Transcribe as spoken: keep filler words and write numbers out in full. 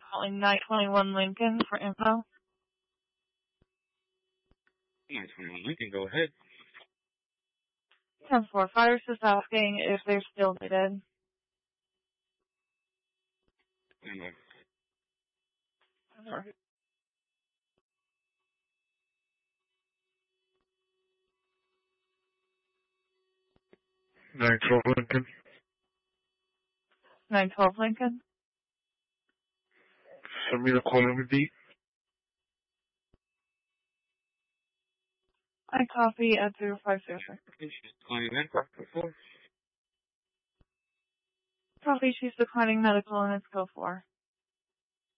calling nine twenty-one Lincoln for info. nine twenty-one Lincoln, go ahead. ten four, Fire's just asking if they're still needed. Anyway. Sorry. nine twelve Lincoln. nine twelve Lincoln. Send me the calling beat. I copy at zero five zero six. She's calling you back before. Copy, she's declining medical and it's go for.